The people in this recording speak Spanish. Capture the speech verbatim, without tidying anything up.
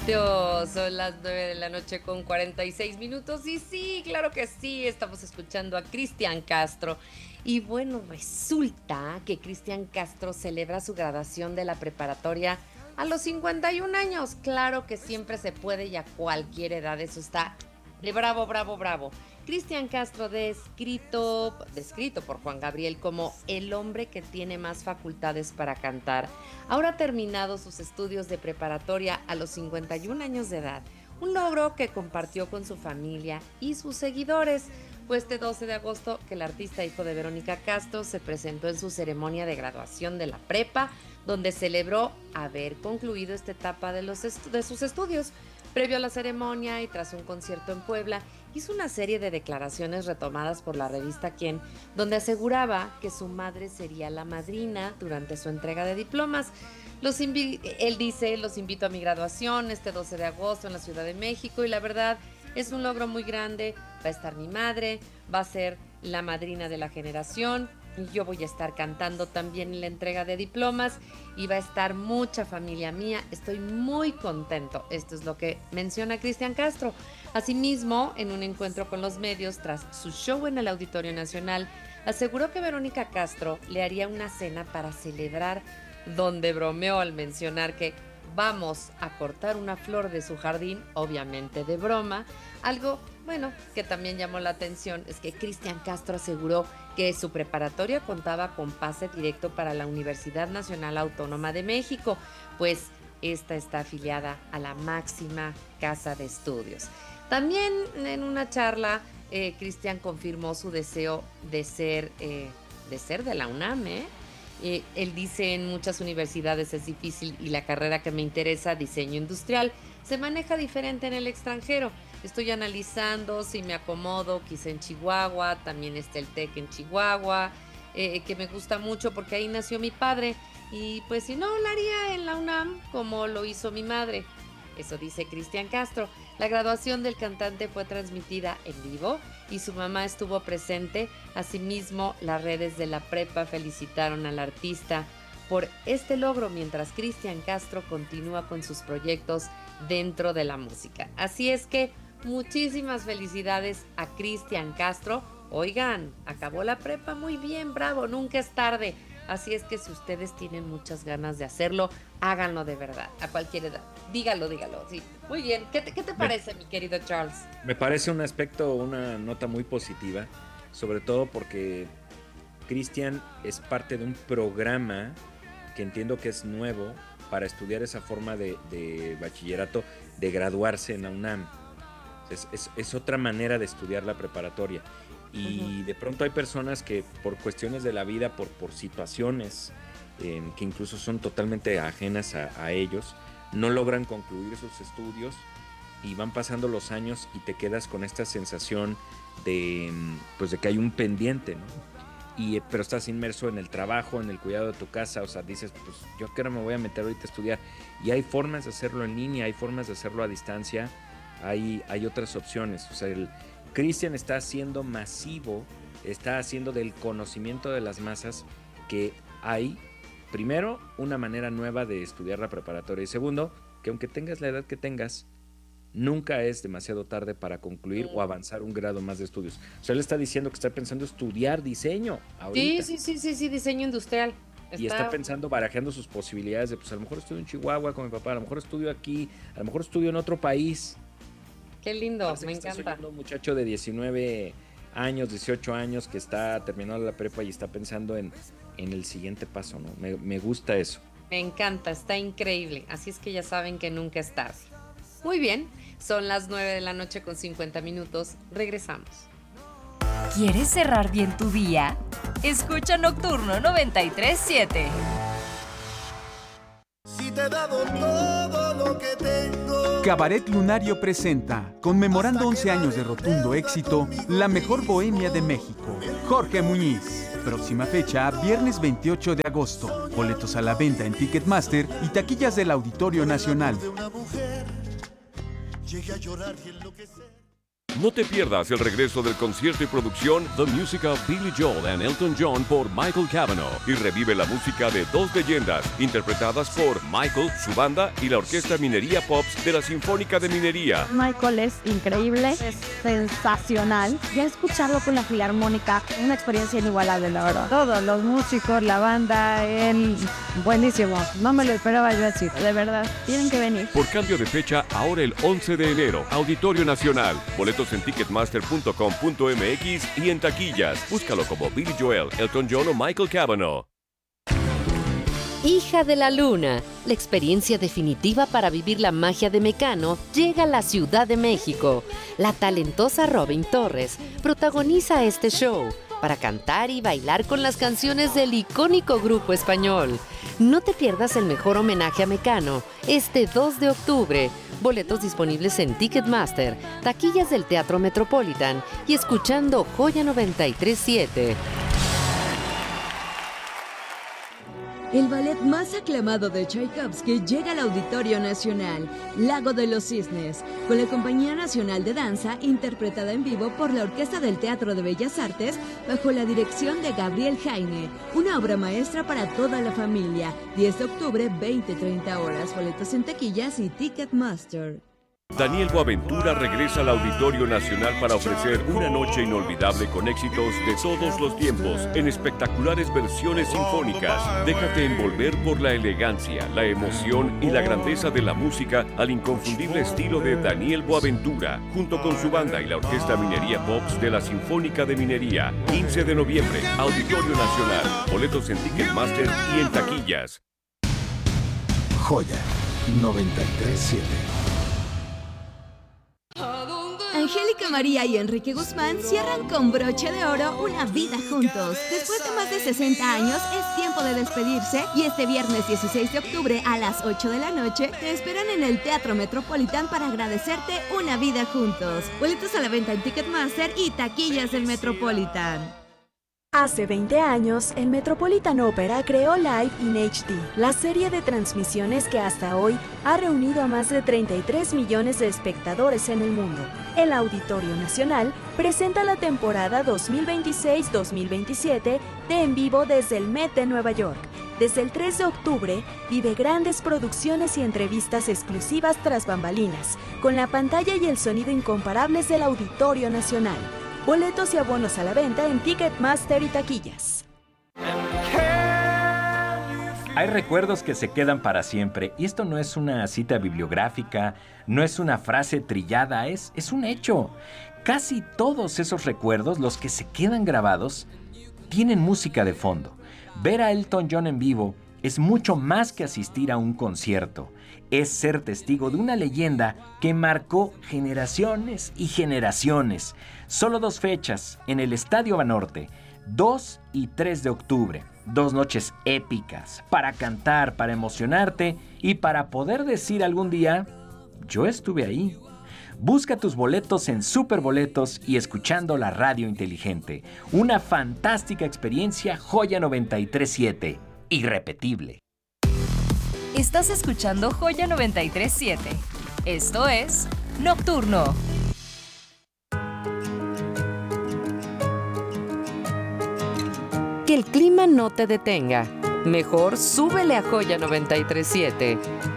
Yo, son las nueve de la noche con cuarenta y seis minutos y sí, claro que sí, estamos escuchando a Cristian Castro. Y bueno, resulta que Cristian Castro celebra su graduación de la preparatoria a los cincuenta y un años. Claro que siempre se puede y a cualquier edad, eso está de bravo, bravo, bravo. Cristian Castro, descrito, descrito por Juan Gabriel como el hombre que tiene más facultades para cantar, ahora ha terminado sus estudios de preparatoria a los cincuenta y un años de edad, un logro que compartió con su familia y sus seguidores. Fue este doce de agosto que el artista hijo de Verónica Castro se presentó en su ceremonia de graduación de la prepa, donde celebró haber concluido esta etapa de, los estu- de sus estudios. Previo a la ceremonia y tras un concierto en Puebla, hizo una serie de declaraciones retomadas por la revista Quién, donde aseguraba que su madre sería la madrina durante su entrega de diplomas. Los invi- él dice, los invito a mi graduación este doce de agosto en la Ciudad de México y la verdad es un logro muy grande. Va a estar mi madre, va a ser la madrina de la generación. Y yo voy a estar cantando también en la entrega de diplomas y va a estar mucha familia mía. Estoy muy contento. Esto es lo que menciona Cristian Castro. Asimismo, en un encuentro con los medios tras su show en el Auditorio Nacional, aseguró que Verónica Castro le haría una cena para celebrar, donde bromeó al mencionar que vamos a cortar una flor de su jardín, obviamente de broma. Algo, bueno, que también llamó la atención es que Cristian Castro aseguró que su preparatoria contaba con pase directo para la Universidad Nacional Autónoma de México, pues esta está afiliada a la máxima casa de estudios. También en una charla, eh, Cristian confirmó su deseo de ser, eh, de ser de la UNAM, ¿eh? Eh, él dice en muchas universidades es difícil y la carrera que me interesa, diseño industrial, se maneja diferente en el extranjero. Estoy analizando si me acomodo, quizá en Chihuahua, también está el TEC en Chihuahua, eh, que me gusta mucho porque ahí nació mi padre. Y pues si no, lo haría en la UNAM como lo hizo mi madre. Eso dice Cristian Castro. La graduación del cantante fue transmitida en vivo y su mamá estuvo presente. Asimismo, las redes de la prepa felicitaron al artista por este logro mientras Cristian Castro continúa con sus proyectos dentro de la música. Así es que muchísimas felicidades a Cristian Castro. Oigan, acabó la prepa muy bien, bravo, nunca es tarde. Así es que si ustedes tienen muchas ganas de hacerlo, háganlo de verdad, a cualquier edad. Dígalo, dígalo, sí. Muy bien, ¿qué te, qué te Me, parece, mi querido Charles? me parece un aspecto, una nota muy positiva, sobre todo porque Cristian es parte de un programa que entiendo que es nuevo para estudiar esa forma de, de bachillerato, de graduarse en la UNAM. Es, es, es otra manera de estudiar la preparatoria. Ujú. Y de pronto hay personas que por cuestiones de la vida, por, por situaciones eh, que incluso son totalmente ajenas a, a ellos, no logran concluir sus estudios y van pasando los años y te quedas con esta sensación de, mm, pues de que hay un pendiente, ¿no? Y, eh, pero estás inmerso en el trabajo, en el cuidado de tu casa, o sea, dices, pues yo que ahora me voy a meter ahorita a estudiar. Y hay formas de hacerlo en línea, hay formas de hacerlo a distancia, hay, hay otras opciones. O sea, el Cristian está haciendo masivo, está haciendo del conocimiento de las masas que hay, primero, una manera nueva de estudiar la preparatoria y segundo, que aunque tengas la edad que tengas, nunca es demasiado tarde para concluir o avanzar un grado más de estudios. O sea, él está diciendo que está pensando estudiar diseño Sí, ahorita sí, sí, sí, sí, diseño industrial. y está Está, pensando, barajeando sus posibilidades de, pues a lo mejor estudio en Chihuahua con mi papá, a lo mejor estudio aquí, a lo mejor estudio en otro país. qué lindo, Parece me que estás encanta. oyendo a un muchacho de diecinueve años, dieciocho años, que está terminando la prepa y está pensando en, en el siguiente paso, ¿no? Me, me gusta eso. Me encanta, está increíble. Así es que ya saben que nunca es tarde. Muy bien, son las nueve de la noche con cincuenta minutos. Regresamos. ¿Quieres cerrar bien tu día? Escucha Nocturno noventa y tres siete. Si te he dado todo lo que tengo. Cabaret Lunario presenta, conmemorando once años de rotundo éxito, la mejor bohemia de México. Jorge Muñiz. Próxima fecha, viernes veintiocho de agosto. Boletos a la venta en Ticketmaster y taquillas del Auditorio Nacional. De una mujer, llegué a llorar y enloquecer. No te pierdas el regreso del concierto y producción The Music of Billy Joel and Elton John por Michael Cavanaugh y revive la música de dos leyendas interpretadas por Michael, su banda y la Orquesta Minería Pops de la Sinfónica de Minería. Michael es increíble, es sensacional. Ya escucharlo con la Filarmónica, una experiencia inigualable, la verdad. Todos los músicos, la banda, él, buenísimo. No me lo esperaba yo así, de verdad. Tienen que venir. Por cambio de fecha, ahora el once de enero, Auditorio Nacional. Boletos en ticketmaster punto com punto m x y en taquillas. Búscalo como Billy Joel, Elton John o Michael Cavanaugh. Hija de la Luna, la experiencia definitiva para vivir la magia de Mecano llega a la Ciudad de México. La talentosa Robin Torres protagoniza este show para cantar y bailar con las canciones del icónico grupo español. No te pierdas el mejor homenaje a Mecano este dos de octubre. Boletos disponibles en Ticketmaster, taquillas del Teatro Metropolitan y escuchando Joya noventa y tres punto siete. El ballet más aclamado de Tchaikovsky llega al Auditorio Nacional, Lago de los Cisnes, con la Compañía Nacional de Danza, interpretada en vivo por la Orquesta del Teatro de Bellas Artes, bajo la dirección de Gabriel Jaime. Una obra maestra para toda la familia. diez de octubre, veinte a treinta horas. Boletos en taquillas y Ticketmaster. Daniel Boaventura regresa al Auditorio Nacional para ofrecer una noche inolvidable con éxitos de todos los tiempos en espectaculares versiones sinfónicas. Déjate envolver por la elegancia, la emoción y la grandeza de la música al inconfundible estilo de Daniel Boaventura, junto con su banda y la Orquesta Minería Pops de la Sinfónica de Minería. quince de noviembre, Auditorio Nacional. Boletos en Ticketmaster y en taquillas. Joya noventa y tres punto siete. Angélica María y Enrique Guzmán cierran con broche de oro una vida juntos. Después de más de sesenta años, es tiempo de despedirse y este viernes dieciséis de octubre a las ocho de la noche te esperan en el Teatro Metropolitan para agradecerte una vida juntos. Boletos a la venta en Ticketmaster y taquillas del Metropolitan. Hace veinte años, el Metropolitan Opera creó Live in H D, la serie de transmisiones que hasta hoy ha reunido a más de treinta y tres millones de espectadores en el mundo. El Auditorio Nacional presenta la temporada dos mil veintiséis dos mil veintisiete de En Vivo desde el Met de Nueva York. Desde el tres de octubre, vive grandes producciones y entrevistas exclusivas tras bambalinas, con la pantalla y el sonido incomparables del Auditorio Nacional. Boletos y abonos a la venta en Ticketmaster y taquillas. Hay recuerdos que se quedan para siempre, y esto no es una cita bibliográfica, no es una frase trillada, es, es un hecho. Casi todos esos recuerdos, los que se quedan grabados, tienen música de fondo. Ver a Elton John en vivo es mucho más que asistir a un concierto. Es ser testigo de una leyenda que marcó generaciones y generaciones. Solo dos fechas en el Estadio Banorte, dos y tres de octubre. Dos noches épicas para cantar, para emocionarte y para poder decir algún día, yo estuve ahí. Busca tus boletos en Superboletos y escuchando la radio inteligente. Una fantástica experiencia, Joya noventa y tres punto siete. Irrepetible. Estás escuchando Joya noventa y tres punto siete. Esto es Nocturno. Que el clima no te detenga. Mejor súbele a Joya noventa y tres punto siete.